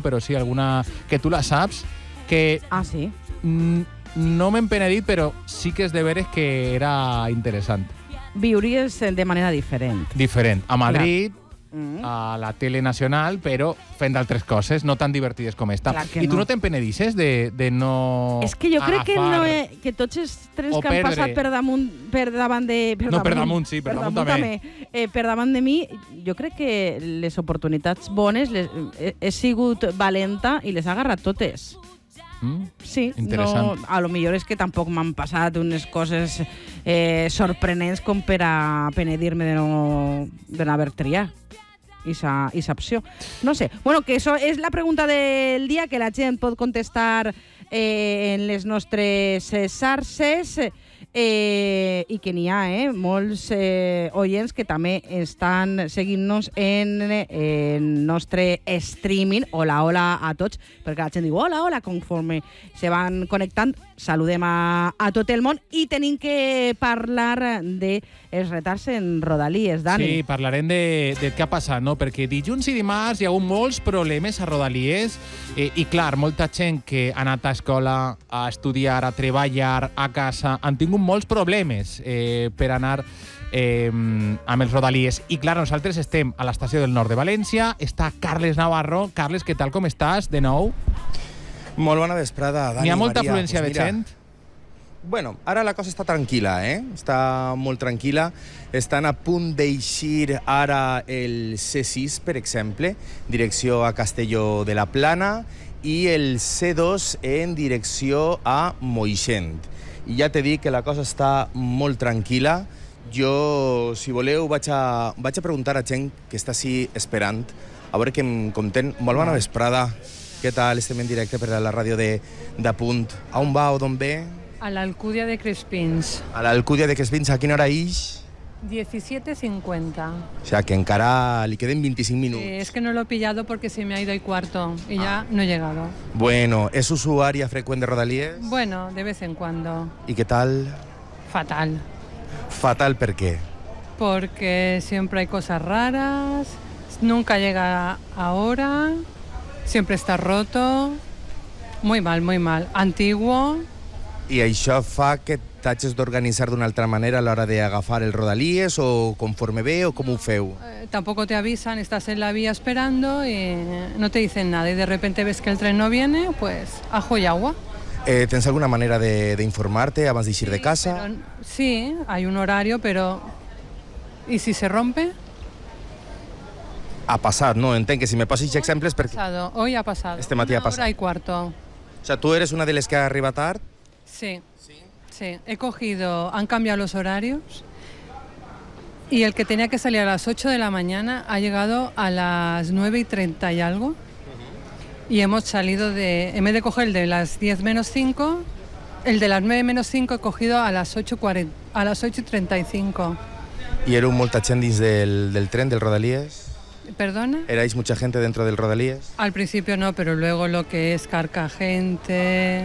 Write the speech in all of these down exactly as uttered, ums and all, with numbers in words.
però sí alguna que tu la saps, que Ah, sí? mm, no m'hem penedit, però sí que és de veres que era interessant. Viuries de manera diferent. Diferent. A Madrid, Mm. a la tele nacional, però fent d'altres coses, no tan divertides com esta. Clar que I tu no. no te'n penedisses de, de no És que jo crec que, agafar... no he, que tots els tres o que han perdre. passat per damunt, per davant de... Per No, per damunt, sí, per damunt també. Eh, per davant de mi, jo crec que les oportunitats bones les, he, he sigut valenta i les he agarrat totes. Mm? Sí, Interessant. no, a lo millor és que tampoc m'han passat unes coses eh, sorprenents com per a penedir-me de no, de no haver triat esa, esa opció. No sé. Bueno, que això és la pregunta del dia, que la gent pot contestar eh, en les nostres eh, xarxes eh, i que n'hi ha eh, molts eh, oients que també estan seguint-nos en el nostre streaming. Hola, hola a tots, perquè la gent diu hola, hola, conforme se van connectant. Saludem a, a tot el món i tenim que parlar de els retards en Rodalies, Dani. Sí, parlarem de, de què ha passat, no? Perquè dilluns i dimarts hi ha hagut molts problemes a Rodalies eh, i, clar, molta gent que ha anat a escola, a estudiar, a treballar, a casa, han tingut molts problemes eh, per anar eh, amb els Rodalies. I, clar, nosaltres estem a l'estació del nord de València, està Carles Navarro. Carles, què tal, com estàs, de nou? Molt bona vesprada, Dani. N'hi ha molta Maria. afluència Pues de mira, gent? Bueno, ara la cosa està tranquil·la, eh? Està molt tranquil·la. Estan a punt d'eixir ara el C sis, per exemple, direcció a Castelló de la Plana, i el C dos en direcció a Moixent. I ja t'he dit que la cosa està molt tranquil·la. Jo, si voleu, vaig a, vaig a preguntar a gent que està així esperant, a veure què em conten. Molt bona vesprada. Què tal? Estem en directe per a la ràdio de, de Punt. A on va o d'on ve? A la Alcudia de Crespins. A l'Alcúdia de Crespins, a quina hora ix? diecisiete cincuenta. O sea, que encara li queden veinticinc minuts. Eh, es que no lo he pillado porque se me ha ido el cuarto y ya no he llegado. Bueno, ¿es usuaria frecuente de Rodalies? Bueno, de vez en cuando. ¿Y qué tal? Fatal. Fatal, ¿por qué? Porque siempre hay cosas raras, nunca llega ahora, siempre está roto. Muy mal, muy mal. Antiguo. I això fa que t'hagis d'organitzar d'una altra manera a l'hora d'agafar el Rodalies, o conforme ve, o com ho feu? Eh, tampoco te avisan, estás en la vía esperando y no te dicen nada y de repente ves que el tren no viene, pues ajo y agua. Eh, tens alguna manera d'informar-te abans d'eixir Sí, de casa? pero- sí, hay un horario, pero ¿y si se rompe? Ha passat, no? Entenc que si me passis exemples perquè... Pasado. Hoy ha pasado. Este matí ha Una pasado. hora y cuarto. O sea, tu eres una de les que ha arribat tard? Sí. Sí. He cogido, han cambiado los horarios y el que tenía que salir a las ocho de la mañana ha llegado a las nueve y treinta y algo. Y hemos salido de, en vez de coger el de las diez menos cinco, el de las nueve menos cinco he cogido a las ocho cuarenta, a las ocho y treinta y cinco. I éreu molta gent dins del, del tren, del Rodalies? ¿Perdona? ¿Erais mucha gente dentro del Rodalies? Al principio no, pero luego lo que es Carcagente,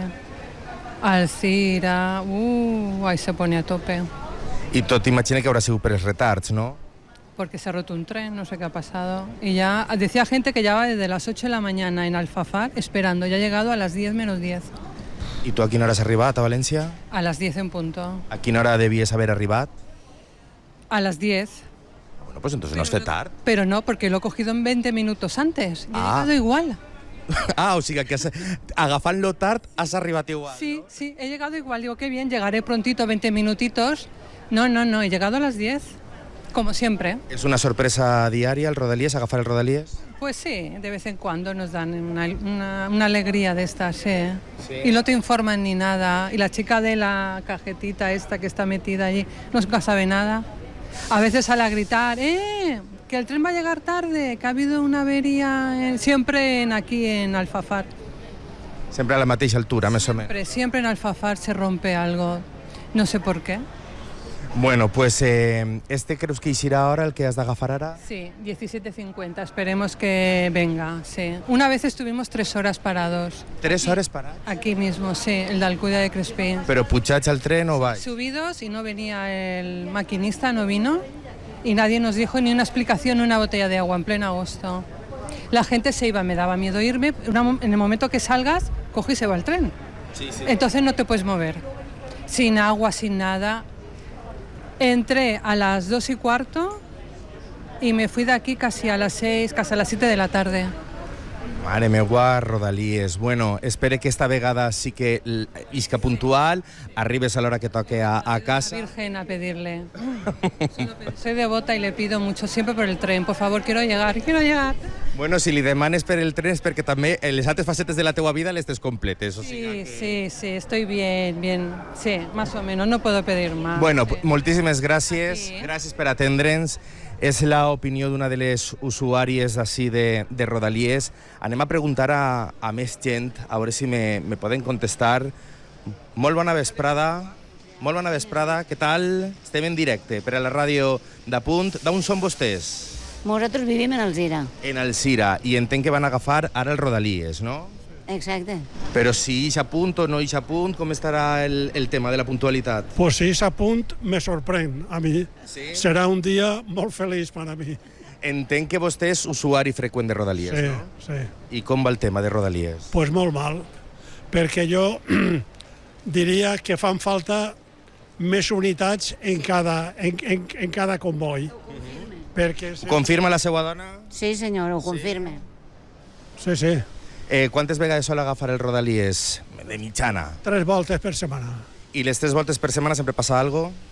Alcira, uh, ahí se pone a tope. I tot imagina que haurà sigut per els retards, no? Porque se ha roto un tren, no sé qué ha pasado. Y ya decía gente que ya va desde las ocho de la mañana en Alfafar esperando. Ya ha llegado a las diez menos diez. I tu a quina hora has arribat a València? A las diez en punto. A quina hora devies haver arribat? A las diez. Bueno, pues entonces no has fet tard. Pero no, porque lo he cogido en veinte minutos antes. Y he Ah. llegado igual. Ah, o sigui que has, agafant-lo tard has arribat igual. Sí, sí, he llegado igual. Digo, qué bien, llegaré prontito, veinte minutitos. No, no, no, he llegado a las diez. Como siempre. És una sorpresa diària el Rodalies, agafar el Rodalies? Pues sí, de vez en cuando nos dan una, una, una alegría de estas, sí. Sí. Y no te informan ni nada. Y la chica de la cajetita esta que está metida allí nunca sabe nada. A veces sale a gritar, ¡eh! Que el tren va a llegar tarde, que ha habido una avería en- siempre en, aquí en Alfafar. Sempre a la mateixa altura, més o menys. Siempre, siempre en Alfafar se rompe algo. No sé por qué. Bueno, pues eh, este creus que eixirà ara, el que has d'agafar ara? Sí, diecisiete cincuenta, esperemos que venga, sí. Una vez estuvimos tres horas parados. Tres hores parat. Aquí mismo, sí, el de Alcudia de Crespins. Però pujats al tren o vaig? Subidos y no venía el maquinista, no vino y nadie nos dijo ni una explicación, ni una botella de agua en pleno agosto. la gente se iba, me daba miedo irme. Una, en el momento que salgas, coge y se va el tren. Sí, sí. Entonces no te puedes mover. Sin agua, sin nada. Entré a las dos y cuarto y me fui de aquí casi a las seis, casi a las siete de la tarde. Mare meva, Rodalies. Bueno, espere que esta vegada sí que isca puntual, arribes a l'hora que toque a, a casa. A la Virgen a pedirle. Soy devota y le pido mucho siempre por el tren. Por favor, quiero llegar, quiero llegar. Bueno, si li demanes per el tren és perquè també les altres facetes de la teua vida les tens completes. O sigui Sí, que... sí, sí, estoy bien, bien. Sí, más o menos, no puedo pedir más. Bueno, sí. moltíssimes gràcies. Sí. Gràcies per atendre'ns. És l'opinió d'una de les usuàries d'ací de, de Rodalies. Anem a preguntar a, a més gent, a veure si me, me poden contestar. Molt bona vesprada. Molt bona vesprada. Què tal? Estem en directe per a la ràdio d'Apunt. D'on són vostès? Nosaltres vivim en Alzira. En Alzira. I entenc que van agafar ara el Rodalies, no? Exacte. Però si ix a punt o no ix a punt, com estarà el, el tema de la puntualitat? Pues si ix a punt, me sorprèn a mi. Sí? Serà un dia molt feliç per a mi. Entenc que vostè és usuari freqüent de Rodalies, Sí, no? sí. I com va el tema de Rodalies? Pues molt mal, perquè jo diria que fan falta més unitats en cada, en, en, en cada comboi. Perquè... Ho confirma la seva dona? Sí, senyor, ho confirme. Sí, sí. Eh, quantes vegades sol agafar el Rodalies de mitjana? Tres voltes per setmana. I les tres voltes per setmana sempre passa alguna cosa?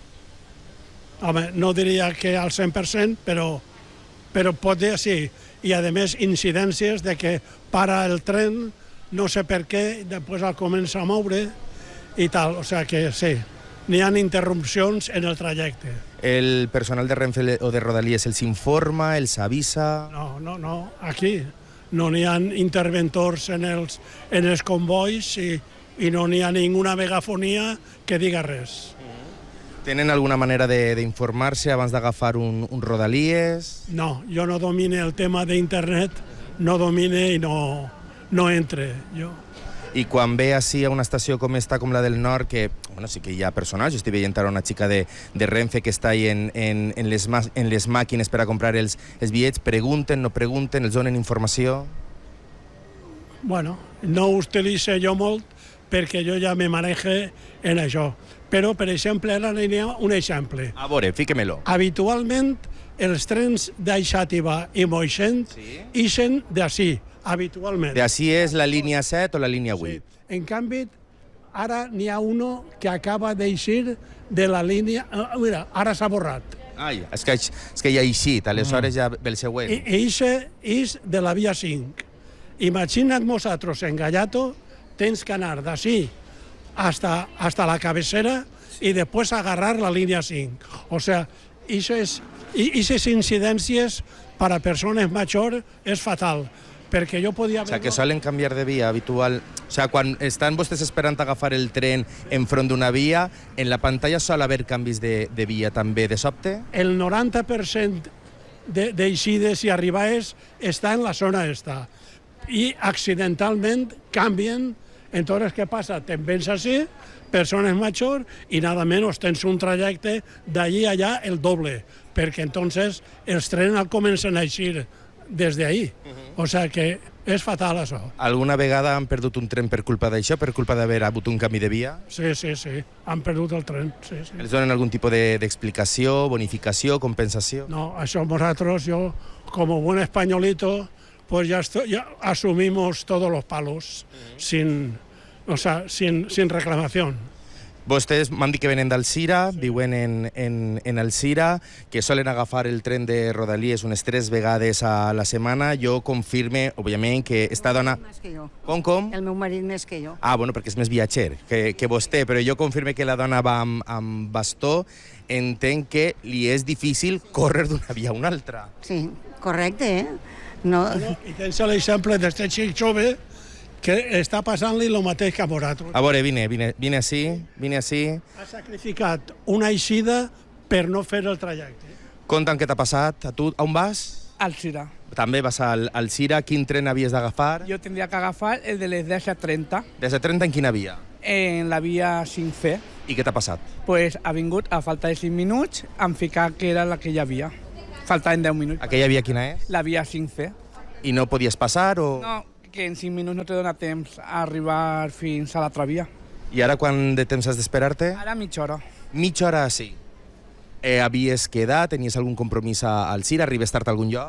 Home, no diria que al cent per cent, però, però pot dir sí. I, a més, incidències de que para el tren, no sé per què, després el comença a moure i tal. O sigui que sí, n'hi ha interrupcions en el trajecte. El personal de Renfe o de Rodalies els informa, els avisa? No, no, no, aquí no n'hi ha interventors en els, en els convois i, i no n'hi ha ninguna megafonia que diga res. Tenen alguna manera d'informar-se abans d'agafar un, un Rodalies? No, jo no domine el tema d'internet, no domine i no, no entre. Jo. I quan ve així a una estació com esta, com la del Nord, que bueno, sí que hi ha personal, jo estic veient ara una xica de, de Renfe que està ahí en, en, en, les en les màquines per a comprar els, els bitllets, pregunten, no pregunten, els donen informació? Bueno, no ho utilitzo jo molt perquè jo ja me manejo en això. Però, per exemple, ara n'hi ha un exemple. A veure, fique-me-lo. Habitualment, els trens d'Aixàtiva i Moixent Sí. ixen d'ací, habitualment. D'ací és la línia set o la línia vuit? Sí. En canvi, ara n'hi ha uno que acaba d'eixir de la línia... Uh, mira, ara s'ha borrat. Ai, és que, és que ja ha eixit, aleshores ja ve el següent. I eixe és de la via cinc. Imagina't vosaltres en Gallato, tens que anar d'ací hasta, hasta la cabecera i després agarrar la línia cinc. O sea, aquestes incidències per a persones majors és fatal, perquè jo podia... O sea, que solen canviar de via habitual. O sea, quan estan vostès esperant agafar el tren enfront d'una via, en la pantalla sol haver canvis de, de via també de sobte? El noranta per cent d'eixides i arribades està en la zona esta. I accidentalment canvien. Entonces, què passa? Te'n vens així, persones majors, i nada menos tens un trajecte d'allí a allà el doble, perquè entonces els trens comencen a eixir des d'ahí. O sea que és fatal això. Alguna vegada han perdut un tren per culpa d'això, per culpa d'haver hagut un canvi de via? Sí, sí, sí, han perdut el tren. Sí, sí. Els donen algun tipus d'explicació, bonificació, compensació? No, això nosaltres, yo, como buen españolito, pues ya, estoy, ya asumimos todos los palos, uh-huh. sin, o sea, sin, sin reclamación. Vostès m'han dit que venen d'Alzira, viuen en, en, en Alzira, que solen agafar el tren de Rodalies unes tres vegades a la setmana. Jo confirme, òbviament, que esta dona... Més que jo. Com, com? El meu marit més que jo. Ah, bueno, perquè és més viatger que, que vostè, però jo confirme que la dona va amb, amb bastó. Entenc que li és difícil córrer d'una via a una altra. Sí, correcte, eh? No... No, I tens l'exemple d'aquest xic jove que està passant-li el mateix que a vosaltres. A veure, vine, vine, vine així, vine així. Ha sacrificat una eixida per no fer el trajecte. Conta'm què t'ha passat. A tu, on vas? Alzira. També vas al, al Cira. Quin tren havies d'agafar? Yo tendría que agafar el de les dez a trenta Des de trenta en quina via? en la via cinc C. I què t'ha passat? Pues ha vingut a falta de cinc minuts en ficar que era la que hi havia. Faltaven deu minuts. Aquella via quina és? La via cinc C. I no podies passar o...? No, que en cinc minuts no te dona temps a arribar fins a l'altra via. I ara quant de temps has d'esperar-te? Ara mitja hora. Mitja hora, sí. Eh, havies quedat? Tenies algun compromís a- al C I R? Arribes tard a algun lloc?